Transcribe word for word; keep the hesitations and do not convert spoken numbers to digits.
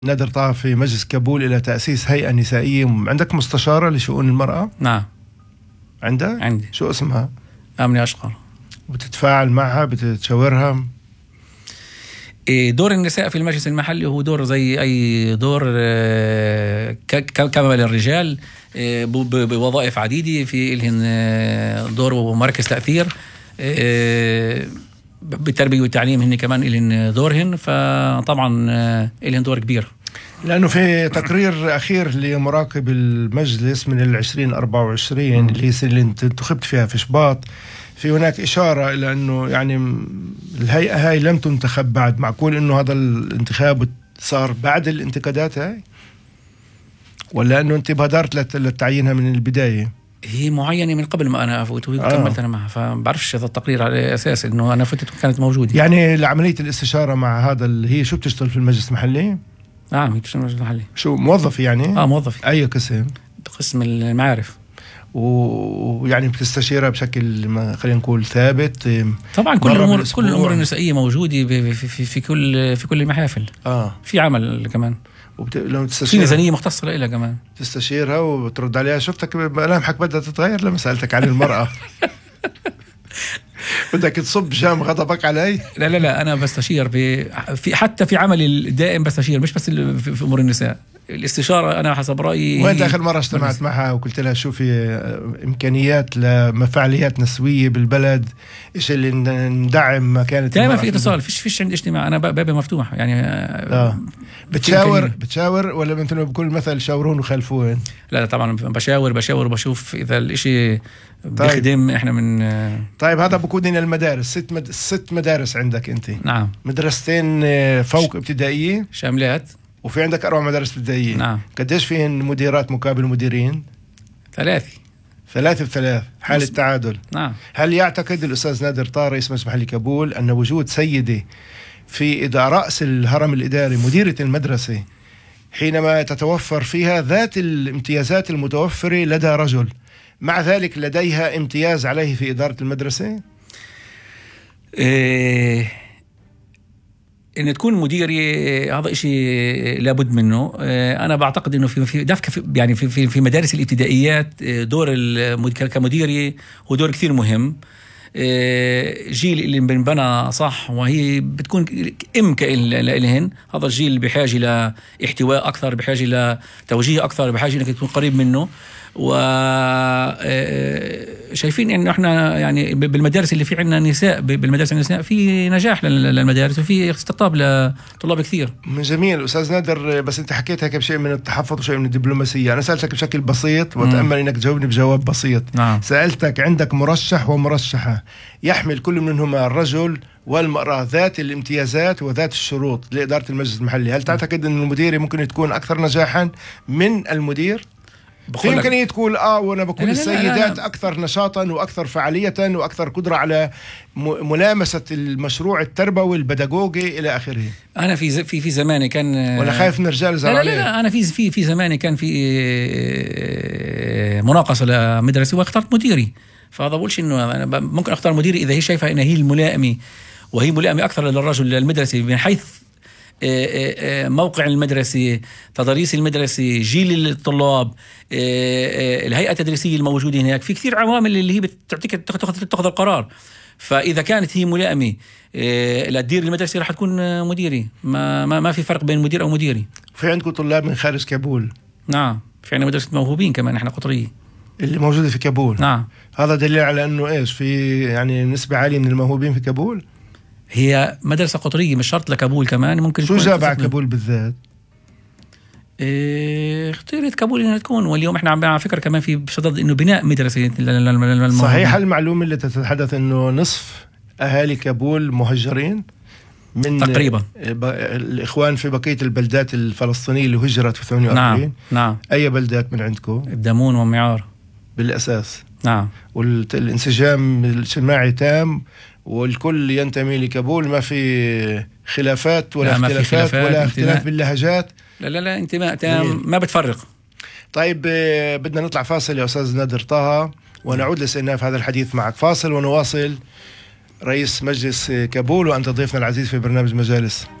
نادر طه في مجلس كابول إلى تأسيس هيئة نسائية. عندك مستشارة لشؤون المرأة؟ نعم عندك؟ عندي. شو اسمها؟ آمنة أشقر. بتتفاعل معها؟ بتشاورها؟ دور النساء في المجلس المحلي هو دور زي أي دور كما للرجال، بوظائف عديدة، في إلهن دور ومركز تأثير بالتربية والتعليم، هن كمان إلهن دورهن، فطبعا إلهن دور كبير. لأنه في تقرير أخير لمراقب المجلس من العشرين أربعة وعشرين اللي هي اللي انت انتخبت فيها في شباط، في هناك إشارة إلى أنه يعني الهيئة هاي لم تنتخب بعد. معقول أنه هذا الانتخاب صار بعد الانتقادات هاي، ولا أنه أنت بادرت لتعيينها من البداية؟ هي معينة من قبل ما أنا أفوت، وهي آه. كملت أنا معها، فبعرفش هذا التقرير على أساس أنه أنا فتت وكانت موجودة. يعني لعملية الاستشارة مع هذا اللي هي شو بتشتغل في المجلس المحلي؟ نعم هي بتشتغل في المجلس المحلي. شو موظف يعني؟ آه موظف. أي قسم؟ قسم المعارف. ويعني بتستشيرها بشكل ما خلينا نقول ثابت؟ طبعا كل الأمور كل الأمور النسائية موجودة في, في, في كل في كل المحافل. آه. في عمل كمان، وبت... لما في ميزانية مختصة لها كمان. تستشيرها وبترد عليها. شفتك ملامحك بدها تتغير لما سألتك عن المرأة. بدك تصب جام غضبك علي؟ لا لا لا أنا بستشير في حتى في عملي الدائم بستشير، مش بس في أمور النساء. الاستشارة أنا حسب رأيي. وين آخر مرة اجتمعت معها وقلت لها شو في إمكانيات لمفاعليات نسوية بالبلد، إيش اللي ندعم مكانة؟ دائما في اتصال، فيش فيش عندي اجتماع، أنا بابي مفتوح يعني. آه. بتشاور بتشاور ولا مثل بكل مثل شاورون وخلفون؟ لا لا طبعا بشاور بشاور وبشوف إذا الإشي بيخدم. طيب. إحنا من طيب هذا بكون المدارس ست مد... ست مدارس عندك أنت. نعم. مدرستين فوق ابتدائية شاملات، وفي عندك أربع مدارس ابتدائية. نعم. قديش فيهن مديرات مقابل مديرين؟ ثلاثة. ثلاثة بثلاث، حالة تعادل. نعم. هل يعتقد الأستاذ نادر طه رئيس مجلس محلي كابول أن وجود سيدة في إذا رأس الهرم الإداري مديرة المدرسة حينما تتوفر فيها ذات الامتيازات المتوفرة لدى رجل، مع ذلك لديها امتياز عليه في إدارة المدرسة؟ إيه إن تكون مديري هذا إشي لابد منه. أنا بعتقد إنه في في دفك يعني في في في مدارس الابتدائيات دور كمديري هو دور كثير مهم. جيل اللي بنبنى صح وهي بتكون إم كإلهن، هذا الجيل بحاجة لاحتواء أكثر، بحاجة لتوجيه أكثر، بحاجة إنك تكون قريب منه. وشايفين إن إحنا يعني بالمدارس اللي في عنا نساء، بالمدارس النساء في نجاح للمدارس وفي استقطاب لطلاب كثير. من جميل أستاذ نادر، بس أنت حكيت هيك بشيء من التحفظ وشيء من الدبلوماسية. أنا سألتك بشكل بسيط وأتأمل إنك تجاوبني بجواب بسيط. نعم. سألتك عندك مرشح ومرشحة يحمل كل منهما الرجل والمرأة ذات الامتيازات وذات الشروط لإدارة المجلس المحلي، هل تعتقد أن المديرة ممكن تكون أكثر نجاحا من المدير؟ في إمكانية تقول آه وأنا بقول لا السيدات لا لا لا. أكثر نشاطا وأكثر فعالية وأكثر قدرة على ملامسة المشروع التربوي البداغوجي إلى آخره. أنا في في في زماني كان ولا خايف من الرجال زعل لا, لا لا أنا في في في زماني كان في مناقصة لمدرسة واخترت مديري، فهذا بقولش إنه أنا ممكن أختار مديري إذا هي شايفة إنها هي الملائمة، وهي ملائمة أكثر للرجل للمدرسة من حيث موقع المدرسة، تضاريس المدرسة، جيل الطلاب، الهيئة التدريسية الموجودة هناك. في كثير عوامل اللي هي بتعطيك تاخذ القرار. فإذا كانت هي ملائمة لتدير المدرسة راح تكون مديري، ما ما ما في فرق بين مدير أو مديري. في عندكم طلاب من خارج كابول؟ نعم في عندنا مدرسة موهوبين كمان إحنا قطرية اللي موجودة في كابول. نعم. هذا دليل على أنه إيش في يعني نسبة عالية من الموهوبين في كابول. هي مدرسة قطرية مش شرط لكابول كمان ممكن. شو جاب على كابول بالذات؟ إيه اختيرت كابول انها تكون، واليوم احنا عم على فكرة كمان في بصدد انه بناء مدرسة. صحيح المعلومة اللي تتحدث انه نصف اهالي كابول مهجرين من تقريبا الاخوان في بقية البلدات الفلسطينية اللي هجرت في ثمانية وأربعين. نعم نعم. اي بلدات من عندكم؟ الدمون ومعار بالاساس. نعم. والانسجام الاجتماعي تام والكل ينتمي لكابول، ما في خلافات ولا اختلافات خلافات ولا اختلاف باللهجات. لا لا لا انتماء تام ما بتفرق. طيب بدنا نطلع فاصل يا أستاذ نادر طه ونعود لاستئناف هذا الحديث معك. فاصل ونواصل. رئيس مجلس كابول وأنت ضيفنا العزيز في برنامج مجالس.